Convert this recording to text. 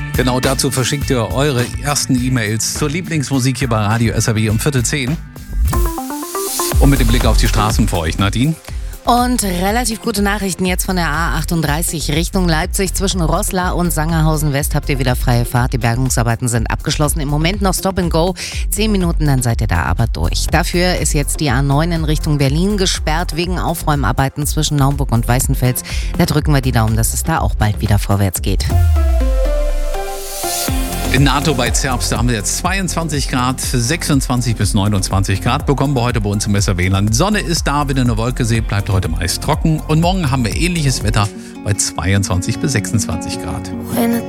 Genau dazu verschickt ihr eure ersten E-Mails zur Lieblingsmusik hier bei Radio SAW um 9:45. Und mit dem Blick auf die Straßen für euch, Nadine. Und relativ gute Nachrichten jetzt von der A38 Richtung Leipzig. Zwischen Roßla und Sangerhausen West habt ihr wieder freie Fahrt. Die Bergungsarbeiten sind abgeschlossen. Im Moment noch Stop and Go. 10 Minuten, dann seid ihr da aber durch. Dafür ist jetzt die A9 in Richtung Berlin gesperrt wegen Aufräumarbeiten zwischen Naumburg und Weißenfels. Da drücken wir die Daumen, dass es da auch bald wieder vorwärts geht. In NATO bei Zerbst, da haben wir jetzt 22 Grad, 26 bis 29 Grad bekommen wir heute bei uns im Weserwähland. Sonne ist da, wenn eine Wolke seht, bleibt heute meist trocken. Und morgen haben wir ähnliches Wetter bei 22 bis 26 Grad.